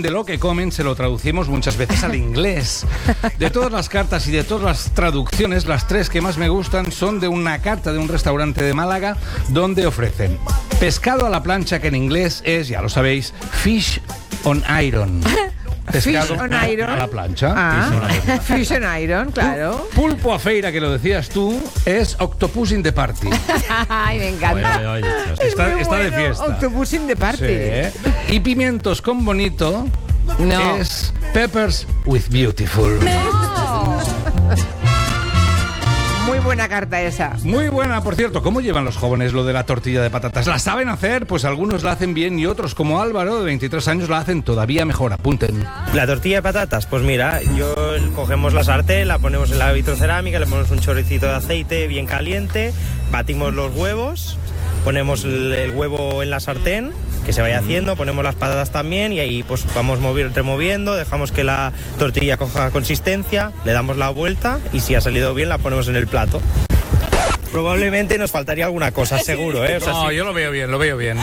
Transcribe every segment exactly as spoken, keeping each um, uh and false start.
de lo que comen se lo traducimos muchas veces al inglés. De todas las cartas y de todas las traducciones, las tres que más me gustan son de una carta de un restaurante de Málaga donde ofrecen pescado a la plancha, que en inglés es, ya lo sabéis, fish on iron. Pescado Fish on iron. a la plancha. Ah, fish on iron, claro. Pulpo a feira, que lo decías tú, es octopus in the party. Ay, me encanta. Oye, oye, oye, Es Está, muy está de bueno, fiesta. Octopus in the party. Sí. Y pimientos con bonito No. es peppers with beautiful. Muy buena carta esa. Muy buena, por cierto. ¿Cómo llevan los jóvenes lo de la tortilla de patatas? ¿La saben hacer? Pues algunos la hacen bien y otros, como Álvaro, de veintitrés años, la hacen todavía mejor. Apunten. La tortilla de patatas, pues mira, yo cogemos la sartén, la ponemos en la vitrocerámica, le ponemos un chorricito de aceite bien caliente, batimos los huevos, ponemos el, el huevo en la sartén, que se vaya haciendo, ponemos las patatas también y ahí pues vamos moviendo, removiendo, dejamos que la tortilla coja consistencia, le damos la vuelta y si ha salido bien la ponemos en el plato. Probablemente nos faltaría alguna cosa, seguro, ¿eh? O sea, No, sí. yo lo veo bien, lo veo bien.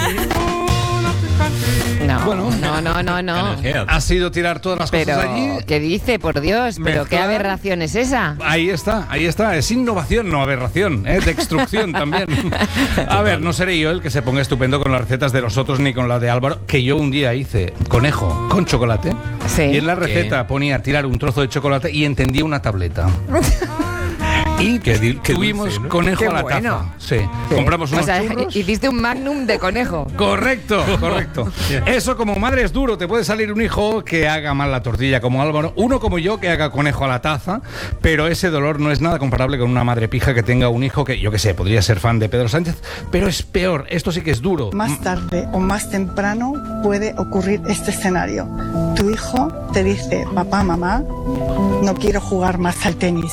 No, Bueno. no, no, no, no. Ha sido tirar todas las Pero, cosas allí. ¿qué dice, por Dios? ¿Pero qué Mezclar. aberración es esa? Ahí está, ahí está. Es innovación, no aberración, ¿eh? Destrucción también. A ver, no seré yo el que se ponga estupendo con las recetas de los otros ni con la de Álvaro, que yo un día hice conejo con chocolate. Sí. Y en la receta ponía tirar un trozo de chocolate y entendía una tableta. Y Qué di- qué tuvimos dulce, ¿no? conejo Qué a la bueno. taza. Sí. Compramos unos O sea, churros. hiciste un magnum de conejo. Correcto, correcto. Eso como madre es duro. Te puede salir un hijo que haga mal la tortilla como Álvaro, uno como yo que haga conejo a la taza, pero ese dolor no es nada comparable con una madre pija que tenga un hijo que, yo qué sé, podría ser fan de Pedro Sánchez, pero es peor. Esto sí que es duro. Más tarde o más temprano puede ocurrir este escenario. Tu hijo te dice, papá, mamá, no quiero jugar más al tenis.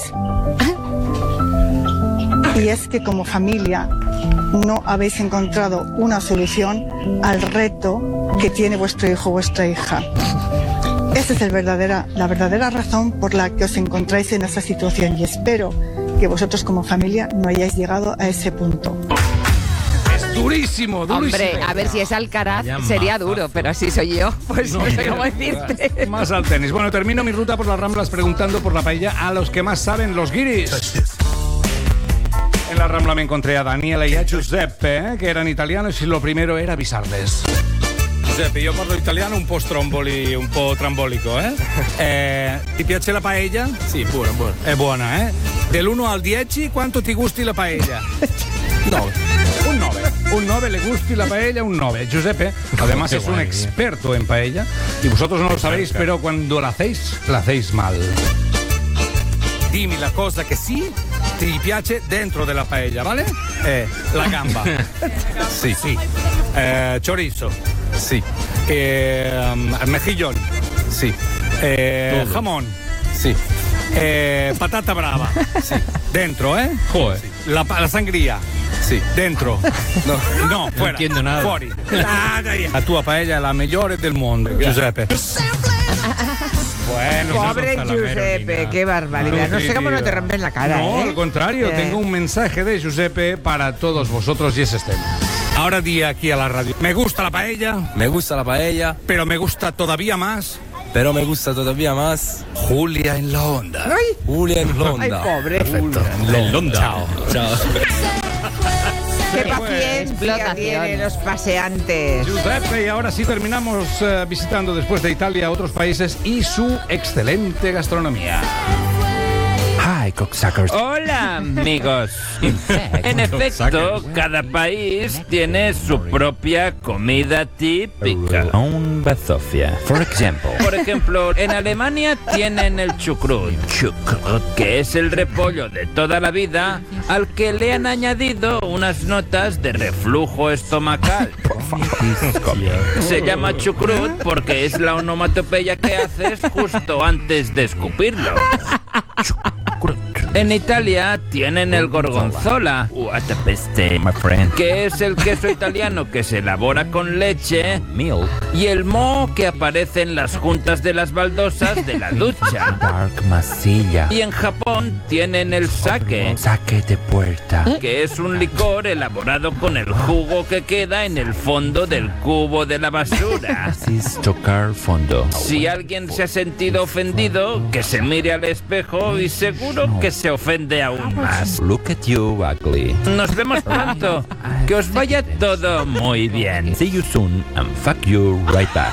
Y es que como familia no habéis encontrado una solución al reto que tiene vuestro hijo o vuestra hija. Esa es el verdadera, la verdadera razón por la que os encontráis en esa situación y espero que vosotros como familia no hayáis llegado a ese punto. Es durísimo, durísimo. Hombre, a ver si es Alcaraz Vaya sería mazazo. duro, pero si soy yo, pues no, sé cómo decirte. Más al tenis. Bueno, termino mi ruta por las Ramblas preguntando por la paella a los que más saben, los guiris. En la Rambla me encontré a Daniela y a Giuseppe, eh, que eran italianos, y lo primero era avisarles. Giuseppe, io parlo italiano un po' stromboli, un po' trambolico, eh? eh ti piace la paella? Sì, buona, buona. È buona, eh? Dell'uno al dieci, quanto ti gusti la paella? No, Un nove. Un nove, le gusti la paella, un nove. Giuseppe, además Qué es un guay, experto en paella, y vosotros no lo sabéis, pero cuando la hacéis, la hacéis mal. Dimmi la cosa che sì ti piace dentro della paella, ¿vale? Eh, la gamba. sì, Sì. Eh, chorizo. sì, Eh, um, mejillón. sì, Eh, Todo. jamón. sì. Eh, patata brava. Sì. Dentro, ¿eh? Joder. La, pa- la sangría. Sì. Dentro. No, No, fuera. entiendo nada. Fuori. Ah, dai. La tua paella è la migliore del mondo, Giuseppe. Bueno, Pobre esa es la Giuseppe, Verónica. qué barbaridad. No sé cómo no te rompes la cara, No, ¿eh? al contrario, Eh. tengo un mensaje de Giuseppe para todos vosotros y es este. Ahora di aquí a la radio. Me gusta la paella, Me gusta la paella, pero me gusta todavía más pero me gusta todavía más Julia en la onda. Ay, Julia en ay, Londa. pobre. Perfecto. En Londa. Chao. Chao. Qué Pues, paciencia explotación. tienen los paseantes. Giuseppe, y ahora sí terminamos eh, visitando después de Italia otros países y su excelente gastronomía. Hi, cocksuckers. Hola, amigos. En efecto, cada país tiene su propia comida típica. Un bazofia. For example. Por ejemplo, en Alemania tienen el chucrut, que es el repollo de toda la vida al que le han añadido unas notas de reflujo estomacal. Se llama chucrut porque es la onomatopeya que haces justo antes de escupirlo. En Italia tienen el gorgonzola, What a peste, my friend. que es el queso italiano que se elabora con leche, Milk. y el moho que aparece en las juntas de las baldosas de la ducha. Dark masilla. Y en Japón tienen el sake, Saque de puerta. que es un licor elaborado con el jugo que queda en el fondo del cubo de la basura. Sin tocar fondo. Si alguien se ha sentido ofendido, que se mire al espejo y seguro que se ofende aún más. Look at you, ugly. Nos vemos pronto. Que os vaya todo muy bien. See you soon and fuck you right back.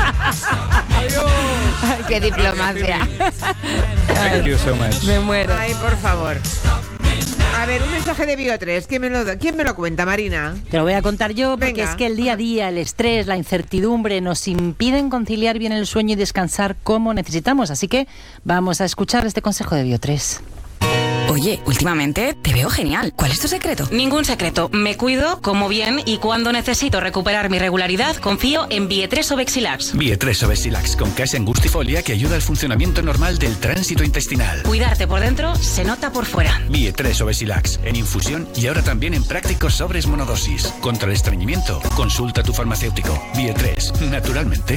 Ay, qué diplomacia. Thank you so much. Me muero. Ay, por favor. A ver, un mensaje de Bio tres. ¿Quién me lo, ¿quién me lo cuenta, Marina? Te lo voy a contar yo porque Venga. es que el día a día, el estrés, la incertidumbre nos impiden conciliar bien el sueño y descansar como necesitamos. Así que vamos a escuchar este consejo de Bio tres. Oye, últimamente te veo genial. ¿Cuál es tu secreto? Ningún secreto. Me cuido, como bien y cuando necesito recuperar mi regularidad, confío en Vie tres Obexilax. Vie tres Obexilax con casi angustifolia que ayuda al funcionamiento normal del tránsito intestinal. Cuidarte por dentro se nota por fuera. Vie tres Obexilax en infusión y ahora también en prácticos sobres monodosis. Contra el estreñimiento, consulta a tu farmacéutico. Vie tres, naturalmente.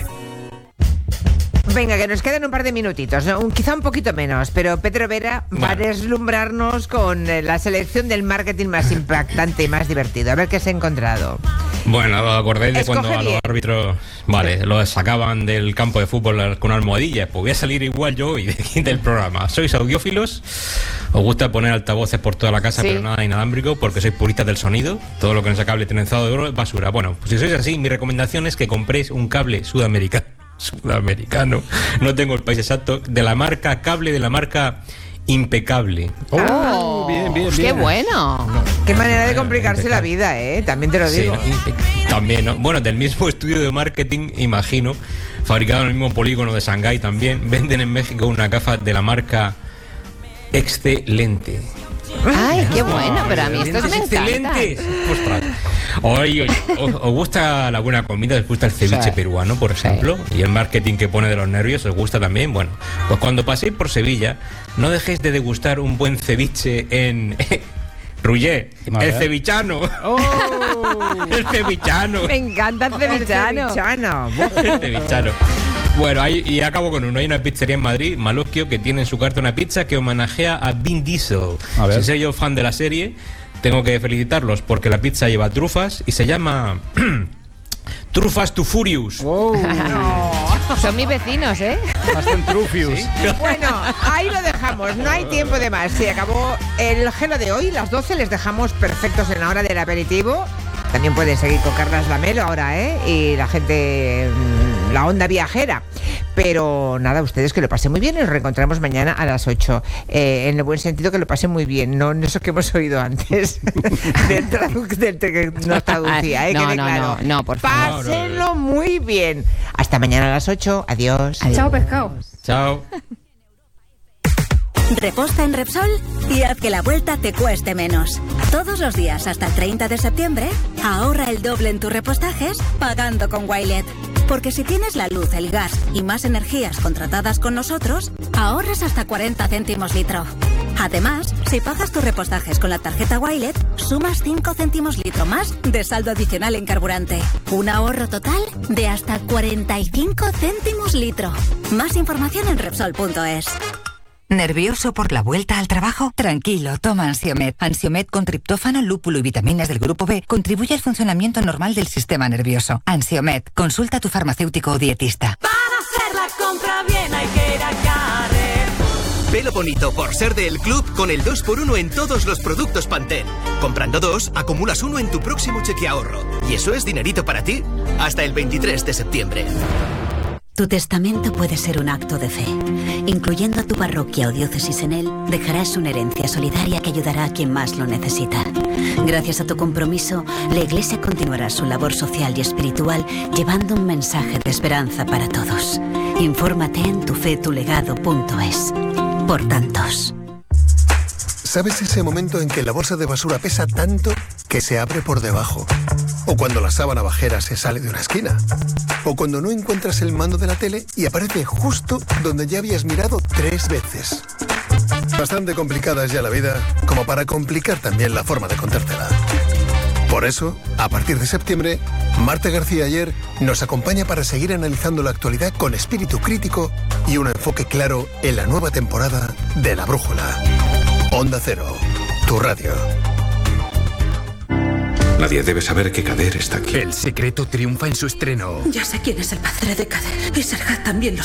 Venga, que nos quedan un par de minutitos, ¿no? Un- quizá un poquito menos, pero Pedro Vera va a Vale. deslumbrarnos con eh, la selección del marketing más impactante y más divertido. A ver qué se ha encontrado. Bueno, ¿os acordáis de Escoge cuando a bien. los árbitros, vale, los sacaban del campo de fútbol con almohadillas? Pues voy a salir igual yo hoy de- del programa. ¿Sois audiófilos? ¿Os gusta poner altavoces por toda la casa Sí. pero nada inalámbrico porque sois puristas del sonido? Todo lo que no sea cable trenzado de oro es basura. Bueno, pues si sois así, mi recomendación es que compréis un cable sudamericano. Sudamericano, no tengo el país exacto, de la marca cable, de la marca Impecable. Oh, bien, bien, qué bien. bueno. Qué manera de complicarse la vida, ¿eh? También te lo Sí, digo. ¿no? También, ¿no? Bueno, del mismo estudio de marketing, imagino, fabricado en el mismo polígono de Shanghái también, venden en México una gafa de la marca Excelente. Ay, qué bueno, pero a mí estos me encantan. ¡Excelentes! Ostras. Oye, oye, ¿os, os gusta la buena comida? ¿Os gusta el ceviche Sí. peruano, por ejemplo? Y el marketing que pone de los nervios, ¿os gusta también? Bueno, pues cuando paséis por Sevilla, no dejéis de degustar un buen ceviche en... Rullé, A el ver. cevichano. El cevichano. Me encanta el cevichano. Cevichano. El cevichano. Bueno, hay, y acabo con uno. Hay una pizzería en Madrid, Malocchio, que tiene en su carta una pizza que homenajea a Vin Diesel. A ver. Si soy yo fan de la serie, tengo que felicitarlos porque la pizza lleva trufas y se llama Trufas to Furious. Son mis vecinos, ¿eh? Bastante trufius. Bueno, ahí lo dejamos, no hay tiempo de más. Se acabó el gelo de hoy, las doce, les dejamos perfectos en la hora del aperitivo. También pueden seguir con Carlas Lamelo ahora, ¿eh? Y la gente, mm, la onda viajera. Pero nada, ustedes que lo pasen muy bien y nos reencontramos mañana a las ocho. Eh, en el buen sentido que lo pasen muy bien, no en eso que hemos oído antes del, tradu- del que nos traducía, ¿eh? No, Quede no, claro. no, no, por favor. Pásenlo muy bien. Hasta mañana a las ocho. Adiós. Adiós. pescado. Chao. Reposta en Repsol y haz que la vuelta te cueste menos. Todos los días hasta el treinta de septiembre, ahorra el doble en tus repostajes pagando con Wilet. Porque si tienes la luz, el gas y más energías contratadas con nosotros, ahorras hasta cuarenta céntimos litro. Además, si pagas tus repostajes con la tarjeta Wilet, sumas cinco céntimos litro más de saldo adicional en carburante. Un ahorro total de hasta cuarenta y cinco céntimos litro. Más información en Repsol punto es. ¿Nervioso por la vuelta al trabajo? Tranquilo, toma Ansiomed. Ansiomed con triptófano, lúpulo y vitaminas del grupo B contribuye al funcionamiento normal del sistema nervioso. Ansiomed, consulta a tu farmacéutico o dietista. Para hacer la compra bien hay que ir a Carrefour. Pelo bonito por ser del club con el dos por uno en todos los productos Pantene. Comprando dos, acumulas uno en tu próximo cheque ahorro. Y eso es dinerito para ti hasta el veintitrés de septiembre. Tu testamento puede ser un acto de fe. Incluyendo a tu parroquia o diócesis en él, dejarás una herencia solidaria que ayudará a quien más lo necesita. Gracias a tu compromiso, la Iglesia continuará su labor social y espiritual llevando un mensaje de esperanza para todos. Infórmate en tufetulegado punto es. Por tantos. ¿Sabes ese momento en que la bolsa de basura pesa tanto que se abre por debajo? O cuando la sábana bajera se sale de una esquina. O cuando no encuentras el mando de la tele y aparece justo donde ya habías mirado tres veces. Bastante complicada es ya la vida como para complicar también la forma de contártela. Por eso, a partir de septiembre, Marta García Ayer nos acompaña para seguir analizando la actualidad con espíritu crítico y un enfoque claro en la nueva temporada de La Brújula. Onda Cero, tu radio. Nadie debe saber que Kader está aquí. El secreto triunfa en su estreno. Ya sé quién es el padre de Kader. Y Serhat también lo